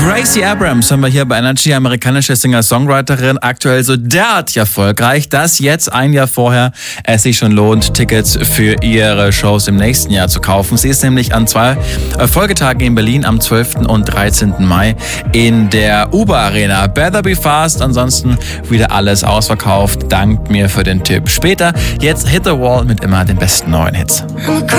Gracie Abrams haben wir hier bei Energy, amerikanische Singer-Songwriterin, aktuell so derart erfolgreich, dass jetzt ein Jahr vorher es sich schon lohnt, Tickets für ihre Shows im nächsten Jahr zu kaufen. Sie ist nämlich an 2 Folgetagen in Berlin am 12. und 13. Mai in der Uber Arena. Better be fast, ansonsten wieder alles ausverkauft. Dankt mir für den Tipp. Später jetzt Hit the Wall mit immer den besten neuen Hits.